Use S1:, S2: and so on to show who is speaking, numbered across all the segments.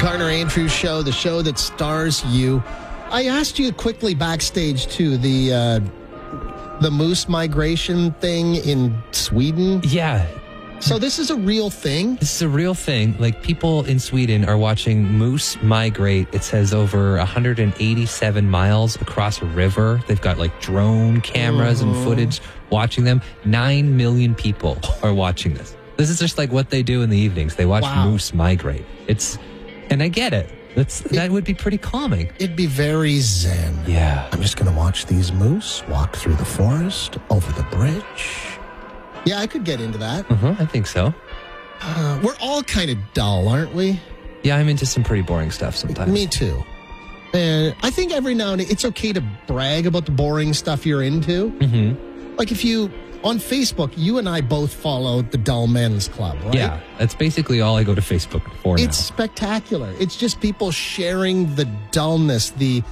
S1: Garner Andrews Show, the show that stars you. I asked you quickly backstage, too, the moose migration thing in Sweden.
S2: Yeah.
S1: So this is a real thing?
S2: This is a real thing. Like, people in Sweden are watching moose migrate. It says over 187 miles across a river. They've got like drone cameras and footage watching them. 9 million people are watching this. This is just like what they do in the evenings. They watch moose migrate. And I get it. That would be pretty calming.
S1: It'd be very zen.
S2: Yeah.
S1: I'm just going to watch these moose walk through the forest, over the bridge. Yeah, I could get into that.
S2: I think so.
S1: We're all kind of dull, aren't we?
S2: Yeah, I'm into some pretty boring stuff sometimes.
S1: Me too. And I think every now and then it's okay to brag about the boring stuff you're into. Mm-hmm. Like if you, on Facebook, you and I both follow the Dull Men's Club, right?
S2: Yeah, that's basically all I go to Facebook for now.
S1: It's spectacular. It's just people sharing the dullness, the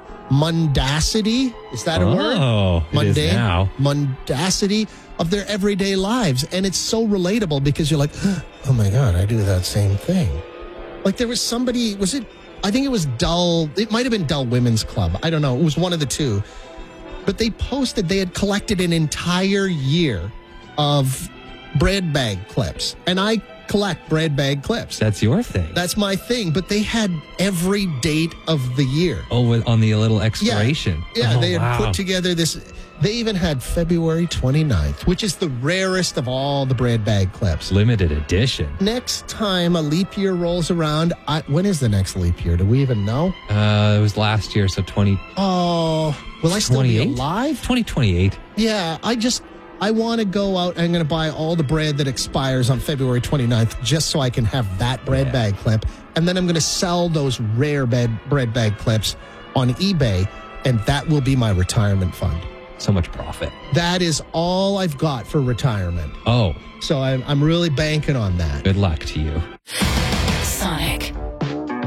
S1: mundacity. Is that a word?
S2: Oh, it is now.
S1: Mundacity of their everyday lives. And it's so relatable because you're like, oh my God, I do that same thing. Like there was somebody, I think it was Dull, it might have been Dull Women's Club. I don't know. It was one of the two. But they posted they had collected an entire year of bread bag clips. And I collect bread bag clips.
S2: That's your thing.
S1: That's my thing. But they had every date of the year.
S2: Oh, on the little expiration.
S1: Yeah,
S2: oh,
S1: they had put together this. They even had February 29th, which is the rarest of all the bread bag clips.
S2: Limited edition.
S1: Next time a leap year rolls around, when is the next leap year? Do we even know?
S2: It was last year, so 20.
S1: Oh, will I still be alive?
S2: 2028.
S1: Yeah, I want to go out and I'm going to buy all the bread that expires on February 29th just so I can have that bread bag clip. And then I'm going to sell those rare bread bag clips on eBay, and that will be my retirement fund.
S2: So much profit.
S1: That is all I've got for retirement.
S2: Oh.
S1: So I'm really banking on that.
S2: Good luck to you.